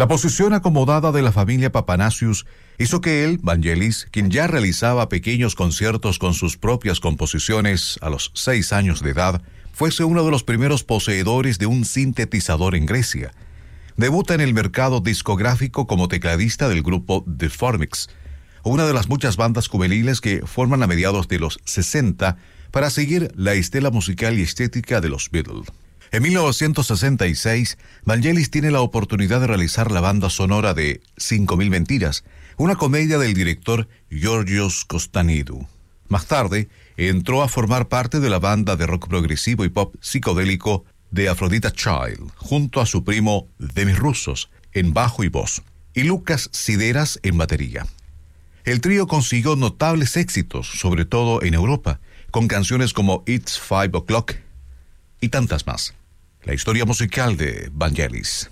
La posición acomodada de la familia Papanacious hizo que él, Vangelis, quien ya realizaba pequeños conciertos con sus propias composiciones a los 6 años de edad, fuese uno de los primeros poseedores de un sintetizador en Grecia. Debuta en el mercado discográfico como tecladista del grupo The Formix, una de las muchas bandas juveniles que forman a mediados de los 60 para seguir la estela musical y estética de los Beatles. En 1966, Vangelis tiene la oportunidad de realizar la banda sonora de 5000 Mentiras, una comedia del director Georgios Constanidou. Más tarde, entró a formar parte de la banda de rock progresivo y pop psicodélico de Aphrodite Child, junto a su primo Demis Roussos en bajo y voz, y Lucas Sideras en batería. El trío consiguió notables éxitos, sobre todo en Europa, con canciones como It's 5 O'Clock y tantas más. La historia musical de Vangelis.